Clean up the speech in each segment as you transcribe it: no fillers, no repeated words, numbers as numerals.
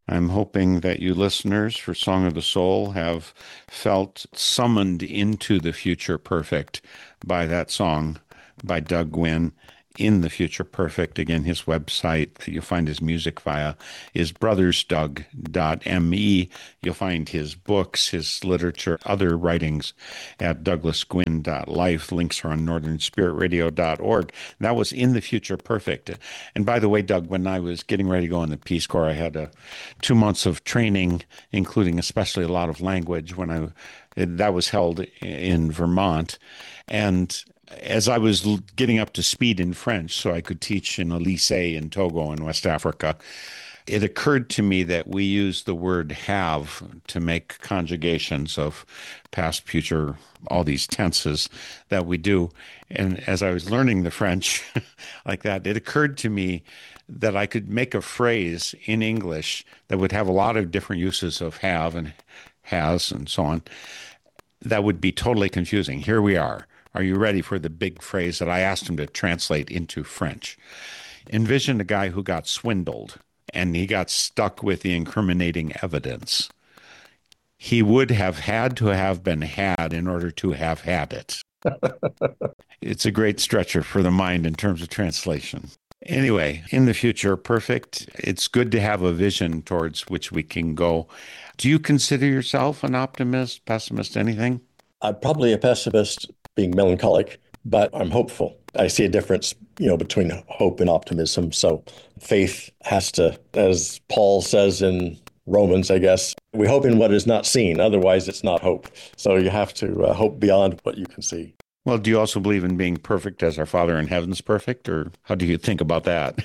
I'm hoping that you listeners for Song of the Soul have felt summoned into the future perfect by that song by Doug Gwynn. In the Future Perfect. Again, his website, you'll find his music via, is brothersdoug.me. You'll find his books, his literature, other writings at douglasgwynn.life. Links are on northernspiritradio.org. That was In the Future Perfect. And by the way, Doug, when I was getting ready to go in the Peace Corps, I had 2 months of training, including especially a lot of language that was held in Vermont. And as I was getting up to speed in French so I could teach in a lycée in Togo in West Africa, it occurred to me that we use the word have to make conjugations of past, future, all these tenses that we do. And as I was learning the French like that, it occurred to me that I could make a phrase in English that would have a lot of different uses of have and has and so on that would be totally confusing. Here we are. Are you ready for the big phrase that I asked him to translate into French? Envision a guy who got swindled and he got stuck with the incriminating evidence. He would have had to have been had in order to have had it. It's a great stretcher for the mind in terms of translation. Anyway, In the Future Perfect. It's good to have a vision towards which we can go. Do you consider yourself an optimist, pessimist, anything? I'm probably a pessimist, being melancholic, but I'm hopeful. I see a difference, between hope and optimism. So faith has to, as Paul says in Romans, I guess, we hope in what is not seen. Otherwise, it's not hope. So you have to hope beyond what you can see. Well, do you also believe in being perfect as our Father in heaven's perfect, or how do you think about that?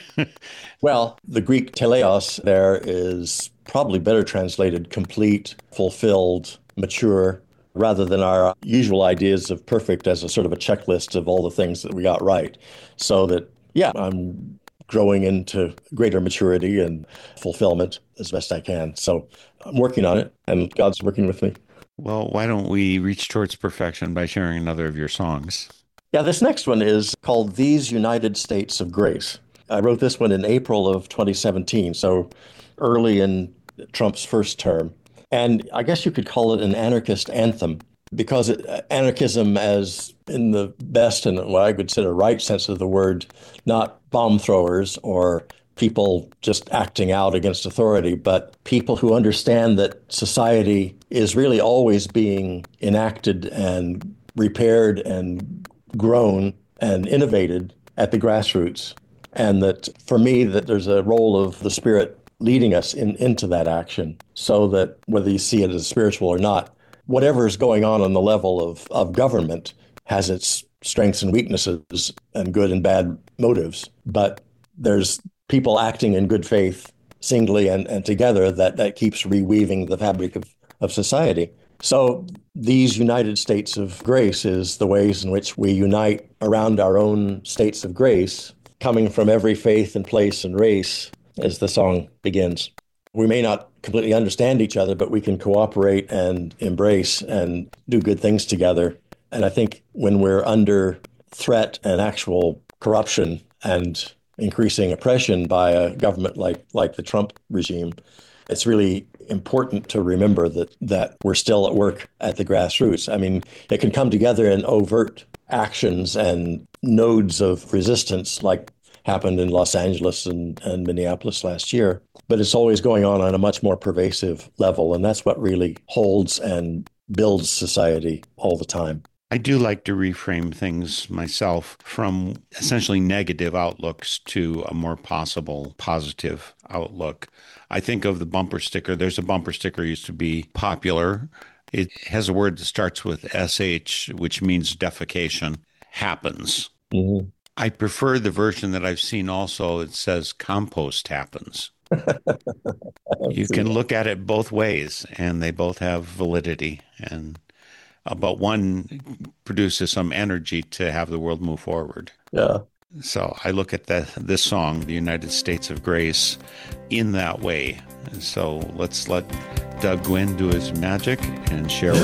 Well, the Greek teleos there is probably better translated complete, fulfilled, mature, rather than our usual ideas of perfect as a sort of a checklist of all the things that we got right. So that, yeah, I'm growing into greater maturity and fulfillment as best I can. So I'm working on it, and God's working with me. Well, why don't we reach towards perfection by sharing another of your songs? Yeah, this next one is called These United States of Grace. I wrote this one in April of 2017, so early in Trump's first term. And I guess you could call it an anarchist anthem because anarchism, as in the best and what I would consider right sense of the word, not bomb throwers or people just acting out against authority, but people who understand that society is really always being enacted and repaired and grown and innovated at the grassroots. And that for me, that there's a role of the Spirit leading us into that action so that whether you see it as spiritual or not, whatever is going on the level of government has its strengths and weaknesses and good and bad motives. But there's people acting in good faith singly and together that keeps reweaving the fabric of society. So these United States of Grace is the ways in which we unite around our own states of grace, coming from every faith and place and race, as the song begins. We may not completely understand each other, but we can cooperate and embrace and do good things together. And I think when we're under threat and actual corruption and increasing oppression by a government like the Trump regime, it's really important to remember that we're still at work at the grassroots. I mean, it can come together in overt actions and nodes of resistance like happened in Los Angeles and Minneapolis last year, but it's always going on a much more pervasive level. And that's what really holds and builds society all the time. I do like to reframe things myself from essentially negative outlooks to a more possible positive outlook. I think of the bumper sticker. There's a bumper sticker used to be popular. It has a word that starts with SH, which means defecation, happens. Mm-hmm. I prefer the version that I've seen also. It says compost happens. You can look at it both ways, and they both have validity. But one produces some energy to have the world move forward. Yeah. So I look at this song, The United States of Grace, in that way. And so let's let Doug Gwynn do his magic and share